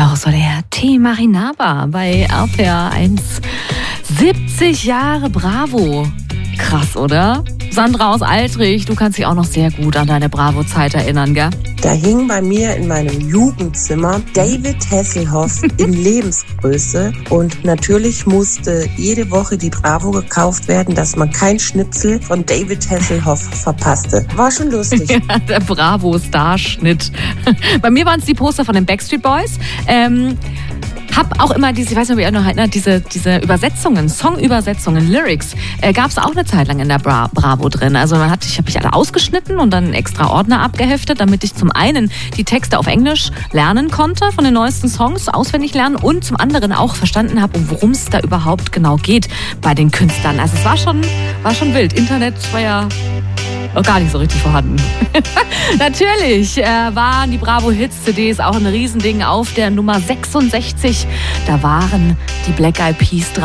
so der T. Marinaba bei RPR 1. 70 Jahre Bravo. Krass, oder? Sandra aus Altrich, du kannst dich auch noch sehr gut an deine Bravo-Zeit erinnern, gell? Da hing bei mir in meinem Jugendzimmer David Hasselhoff in Lebensgröße und natürlich musste jede Woche die Bravo gekauft werden, dass man kein Schnipsel von David Hasselhoff verpasste. War schon lustig. Ja, der Bravo-Starschnitt. Bei mir waren es die Poster von den Backstreet Boys. Hab auch immer ich weiß nicht, ob ihr noch erinnert, diese Übersetzungen, Songübersetzungen, Lyrics, gab es auch eine Zeit lang in der Bravo drin. Also ich habe mich alle ausgeschnitten und dann einen extra Ordner abgeheftet, damit ich zum einen die Texte auf Englisch lernen konnte, von den neuesten Songs auswendig lernen und zum anderen auch verstanden habe, worum es da überhaupt genau geht bei den Künstlern. Also es war schon wild. Internet war ja noch gar nicht so richtig vorhanden. Natürlich waren die Bravo-Hits-CDs auch ein Riesending auf der Nummer 66. Da waren die Black Eyed Peas drauf.